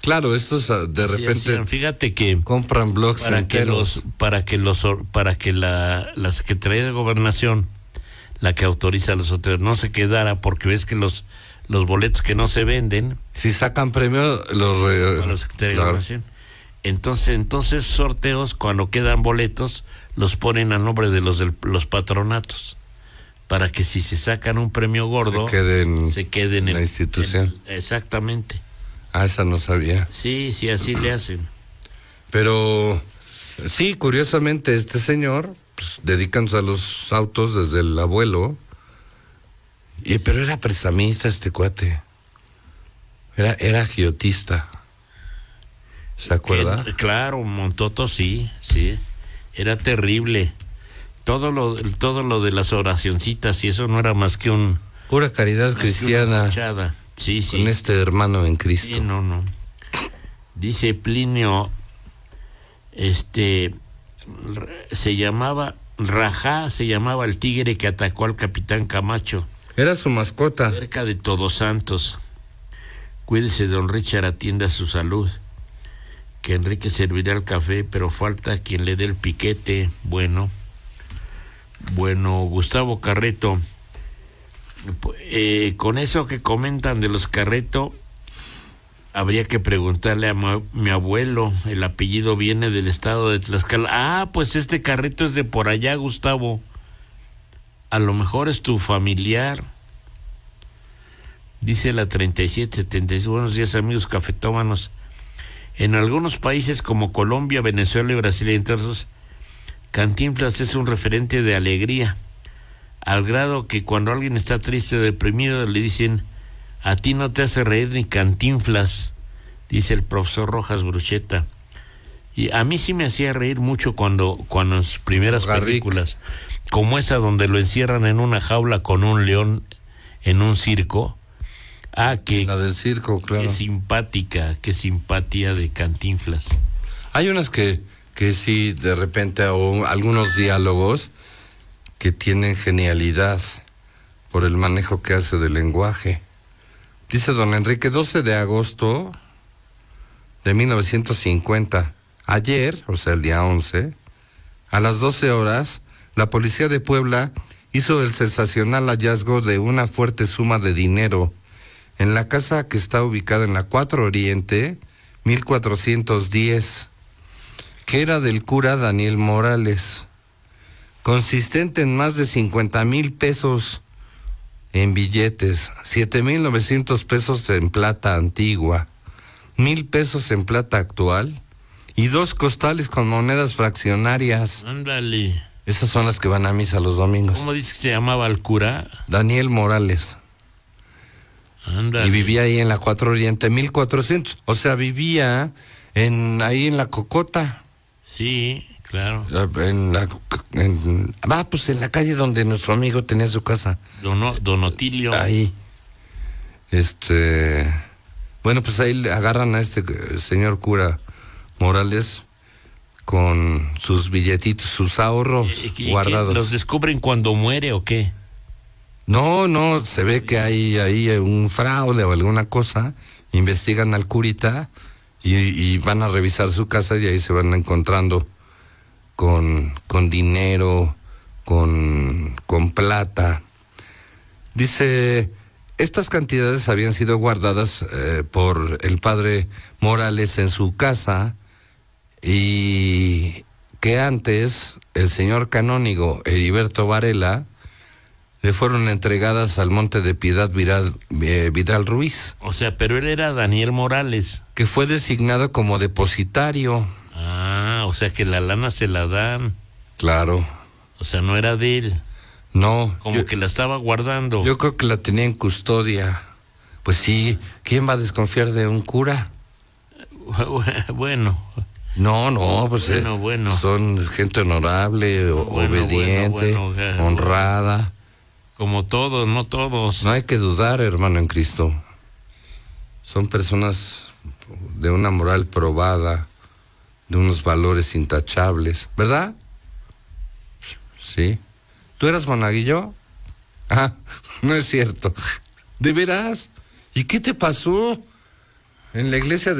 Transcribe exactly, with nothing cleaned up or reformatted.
Claro, estos de Así repente hacían. Fíjate que compran blogs para que enteros. los para que los para que la, la Secretaría de Gobernación, la que autoriza a los hoteles, no se quedara, porque ves que los los boletos que no se venden, si sacan premio los re... para la Secretaría claro. de Gobernación, entonces entonces sorteos, cuando quedan boletos, los ponen a nombre de los del, los patronatos, para que si se sacan un premio gordo se queden se queden en la en, institución. en, exactamente. Ah, esa no sabía. Sí, sí, así le hacen. Pero sí, curiosamente este señor, pues, dedicándose a los autos desde el abuelo, y pero era prestamista este cuate. Era era agiotista. ¿Se acuerda? Que, claro, Montoto sí, sí. Era terrible. Todo lo todo lo de las oracioncitas y eso no era más que un pura caridad cristiana. Sí, sí. Con este hermano en Cristo. Sí, no, no. Dice Plinio, este, se llamaba Rajá, se llamaba el tigre que atacó al capitán Camacho. Era su mascota. Cerca de Todos Santos. Cuídese, don Richard, atienda su salud. Que Enrique servirá el café, pero falta quien le dé el piquete. Bueno, bueno, Gustavo Carreto. Eh, con eso que comentan de los Carreto, habría que preguntarle a ma, mi abuelo, el apellido viene del estado de Tlaxcala. Ah, pues este Carreto es de por allá, Gustavo. A lo mejor es tu familiar. Dice la treinta y siete setenta y seis. Buenos días, amigos cafetómanos. En algunos países como Colombia, Venezuela y Brasil, entre otros, Cantinflas es un referente de alegría, al grado que cuando alguien está triste o deprimido le dicen: a ti no te hace reír ni Cantinflas, dice el profesor Rojas Brucheta. Y a mí sí me hacía reír mucho cuando, cuando en sus primeras Garrick. películas, como esa donde lo encierran en una jaula con un león en un circo. Ah, que la del circo, claro. Qué simpática, qué simpatía de Cantinflas. Hay unas que, que sí, de repente, o algunos diálogos que tienen genialidad por el manejo que hace del lenguaje. Dice don Enrique, doce de agosto de mil novecientos cincuenta, ayer, o sea el día once, a las doce horas, la policía de Puebla hizo el sensacional hallazgo de una fuerte suma de dinero en la casa que está ubicada en la cuatro Oriente, mil cuatrocientos diez, que era del cura Daniel Morales, consistente en más de cincuenta mil pesos en billetes, siete mil novecientos pesos en plata antigua, mil pesos en plata actual y dos costales con monedas fraccionarias. Ándale. Esas son las que van a misa los domingos. ¿Cómo dice que se llamaba el cura? Daniel Morales. Ándale. Y vivía ahí en la cuatro Oriente, mil cuatrocientos. O sea, vivía en ahí en la Cocota. Sí, claro. En la, en, ah, pues en la calle donde nuestro amigo tenía su casa. Dono, Don Otilio. Ahí. Este. Bueno, pues ahí agarran a este señor cura Morales con sus billetitos, sus ahorros ¿Y, y guardados. ¿Los descubren cuando muere o qué? No, no, se ve que hay ahí un fraude o alguna cosa, investigan al curita y, y van a revisar su casa y ahí se van encontrando con, con dinero, con, con plata. Dice, estas cantidades habían sido guardadas eh, por el padre Morales en su casa y que antes el señor canónigo Heriberto Varela le fueron entregadas al Monte de Piedad Vidal, eh, Vidal Ruiz. O sea, pero él era Daniel Morales. Que fue designado como depositario. Ah, o sea que la lana se la dan. Claro. O sea, no era de él. No. Como yo, que la estaba guardando. Yo creo que la tenía en custodia. Pues sí, ¿quién va a desconfiar de un cura? Bueno. No, no, pues bueno, eh, bueno. son gente honorable, bueno, obediente, bueno, bueno, honrada. Como todos, no todos. No hay que dudar, hermano en Cristo. Son personas de una moral probada, de unos valores intachables, ¿verdad? Sí. ¿Tú eras monaguillo? Ah, no es cierto. ¿De veras? ¿Y qué te pasó en la iglesia de